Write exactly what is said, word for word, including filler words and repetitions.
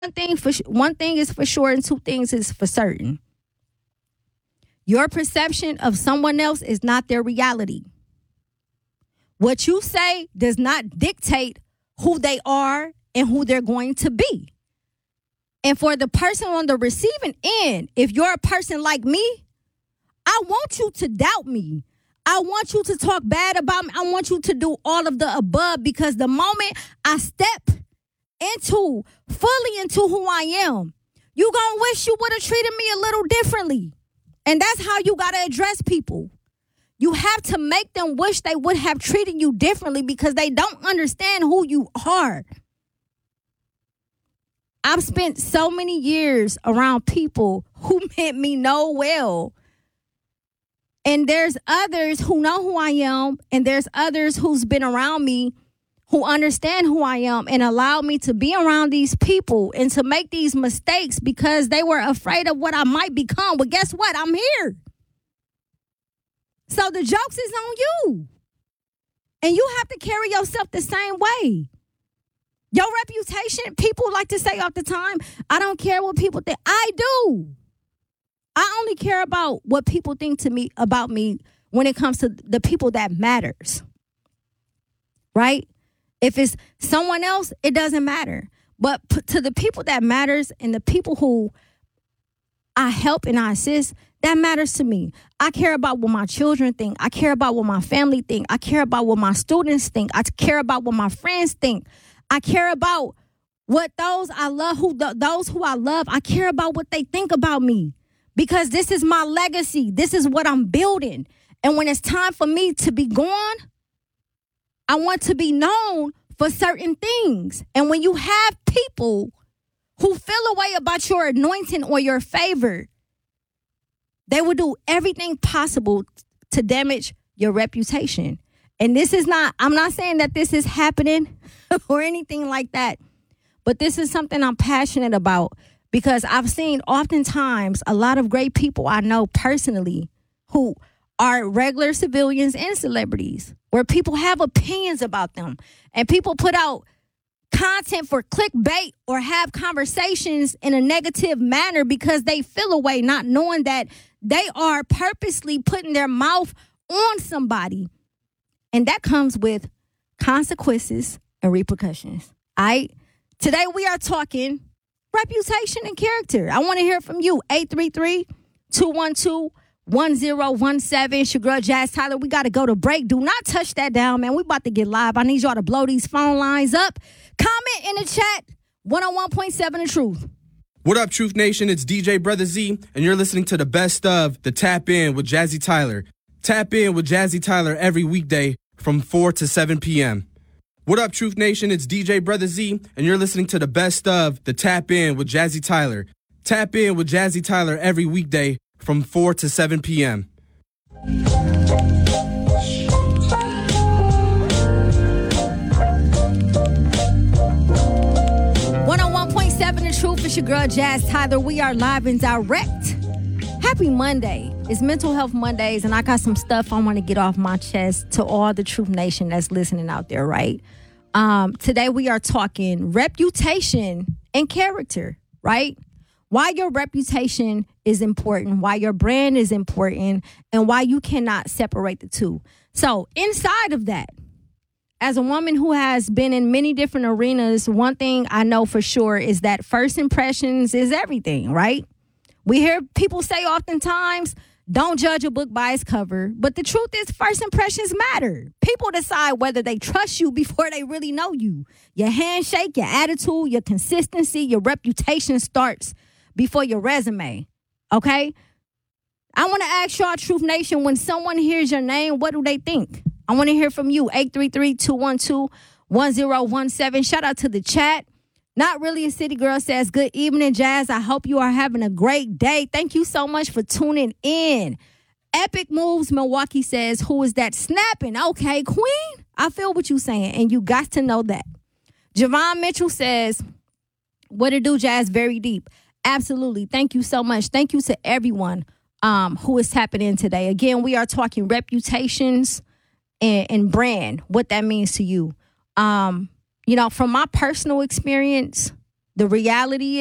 thing for one thing is for sure and two things is for certain. Your perception of someone else is not their reality. What you say does not dictate who they are and who they're going to be. And for the person on the receiving end, if you're a person like me, I want you to doubt me. I want you to talk bad about me. I want you to do all of the above, because the moment I step into, fully into who I am, you gonna wish you would have treated me a little differently. And that's how you gotta address people. You have to make them wish they would have treated you differently, because they don't understand who you are. I've spent so many years around people who meant me no well. And there's others who know who I am, and there's others who's been around me who understand who I am and allow me to be around these people and to make these mistakes because they were afraid of what I might become. But guess what? I'm here. So the jokes is on you. And you have to carry yourself the same way. Your reputation, people like to say all the time, I don't care what people think. I do. I only care about what people think to me about me when it comes to the people that matters. Right? If it's someone else, it doesn't matter. But p- to the people that matters and the people who I help and I assist, that matters to me. I care about what my children think. I care about what my family think. I care about what my students think. I care about what my friends think. I care about what those I love, who th- those who I love, I care about what they think about me. Because this is my legacy. This is what I'm building. And when it's time for me to be gone, I want to be known for certain things. And when you have people who feel a way about your anointing or your favor, they will do everything possible to damage your reputation. And this is not, I'm not saying that this is happening or anything like that, but this is something I'm passionate about, because I've seen oftentimes a lot of great people I know personally who are regular civilians and celebrities, where people have opinions about them and people put out content for clickbait or have conversations in a negative manner because they feel a way, not knowing that they are purposely putting their mouth on somebody. And that comes with consequences and repercussions. All right. Today we are talking reputation and character. I want to hear from you. eight three three, two one two, one zero one seven. It's your girl, Jazz Tyler. We got to go to break. Do not touch that down, man. We about to get live. I need y'all to blow these phone lines up. Comment in the chat. one oh one point seven The Truth. What up, Truth Nation? It's D J Brother Z, and you're listening to the best of the Tap In with Jazzy Tyler. Tap In with Jazzy Tyler every weekday from four to seven p.m. What up, Truth Nation? It's D J Brother Z, and you're listening to the best of the Tap In with Jazzy Tyler. Tap In with Jazzy Tyler every weekday from four to seven p.m. one oh one point seven The Truth. It's your girl, Jazz Tyler. We are live and direct. Happy Monday. It's Mental Health Mondays, and I got some stuff I want to get off my chest to all the Truth Nation that's listening out there, right? Um, today we are talking reputation and character, right? Why your reputation is important, why your brand is important, and why you cannot separate the two. So inside of that, as a woman who has been in many different arenas, one thing I know for sure is that first impressions is everything, right? We hear people say oftentimes, don't judge a book by its cover. But the truth is, first impressions matter. People decide whether they trust you before they really know you. Your handshake, your attitude, your consistency, your reputation starts before your resume. Okay? I want to ask y'all, Truth Nation, when someone hears your name, what do they think? I want to hear from you. eight three three, two one two, one zero one seven. Shout out to the chat. Not Really a City Girl says, good evening, Jazz. I hope you are having a great day. Thank you so much for tuning in. Epic Moves Milwaukee says, who is that snapping? Okay, Queen, I feel what you're saying, and you got to know that. Javon Mitchell says, what it do, Jazz? Very deep. Absolutely. Thank you so much. Thank you to everyone um, who is tapping in today. Again, we are talking reputations and, and brand, what that means to you. Um You know, from my personal experience, The reality